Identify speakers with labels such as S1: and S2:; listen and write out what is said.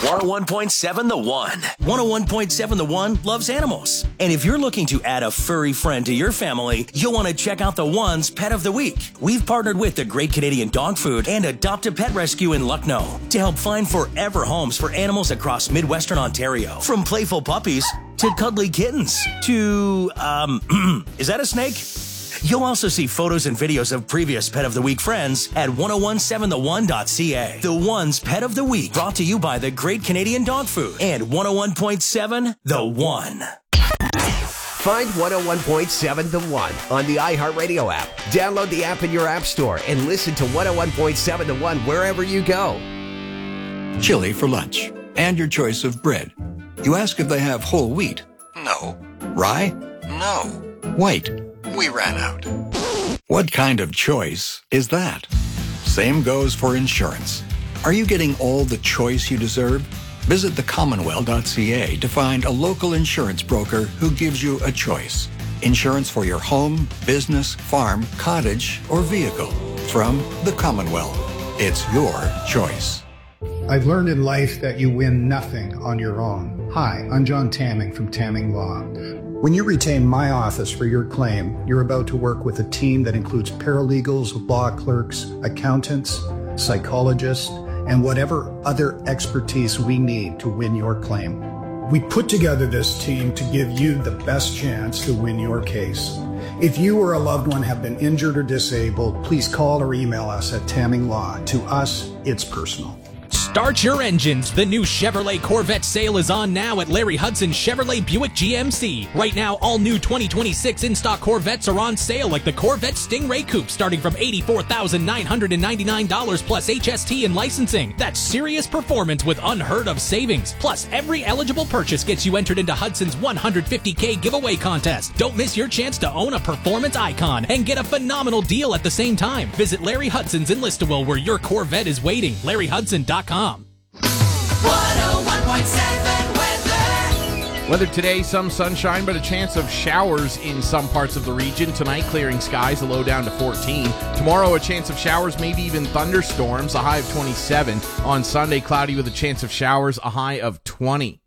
S1: 101.7 The One. 101.7 The One loves animals. And if you're looking to add a furry friend to your family, you'll want to check out The One's Pet of the Week. We've partnered with the Great Canadian Dog Food and Adopt a Pet Rescue in Lucknow to help find forever homes for animals across Midwestern Ontario. From playful puppies to cuddly kittens to, is that a snake? You'll also see photos and videos of previous Pet of the Week friends at 1017thone.ca. The One's Pet of the Week, brought to you by the Great Canadian Dog Food and 101.7 The One.
S2: Find 101.7 The One on the iHeartRadio app. Download the app in your app store and listen to 101.7 The One wherever you go.
S3: Chili for lunch and your choice of bread. You ask if they have whole wheat. No. Rye? No. White? We ran out. What kind of choice is that? Same goes for insurance. Are you getting all the choice you deserve? Visit thecommonwealth.ca to find a local insurance broker who gives you a choice. Insurance for your home, business, farm, cottage, or vehicle. From the Commonwealth. It's your choice.
S4: I've learned in life that you win nothing on your own. Hi, I'm John Tamming from Tamming Law. When you retain my office for your claim, you're about to work with a team that includes paralegals, law clerks, accountants, psychologists, and whatever other expertise we need to win your claim. We put together this team to give you the best chance to win your case. If you or a loved one have been injured or disabled, please call or email us at Tamming Law. To us, it's personal.
S5: Start your engines. The new Chevrolet Corvette sale is on now at Larry Hudson Chevrolet Buick GMC. Right now, all new 2026 in-stock Corvettes are on sale, like the Corvette Stingray Coupe, starting from $84,999 plus HST and licensing. That's serious performance with unheard of savings. Plus, every eligible purchase gets you entered into Hudson's $150K giveaway contest. Don't miss your chance to own a performance icon and get a phenomenal deal at the same time. Visit Larry Hudson's in Listowel, where your Corvette is waiting. LarryHudson.com.
S6: 101.7 weather. Weather today, some sunshine, but a chance of showers in some parts of the region. Tonight, clearing skies, a low down to 14. Tomorrow, a chance of showers, maybe even thunderstorms, a high of 27. On Sunday, cloudy with a chance of showers, a high of 20.